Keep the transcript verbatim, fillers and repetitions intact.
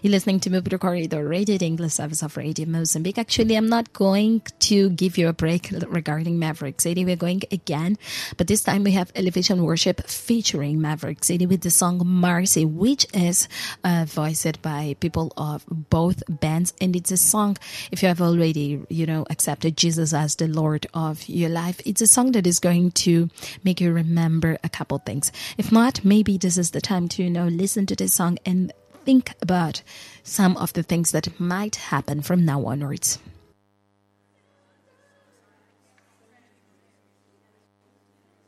You're listening to Move to Corridor, Radio, the English service of Radio Mozambique. Actually, I'm not going to give you a break regarding Maverick City. We're going again, but this time we have Elevation Worship featuring Maverick City with the song Mercy, which is uh, voiced by people of both bands. And it's a song, if you have already, you know, accepted Jesus as the Lord of your life, it's a song that is going to make you remember a couple things. If not, maybe this is the time to, you know, listen to this song and think about some of the things that might happen from now onwards.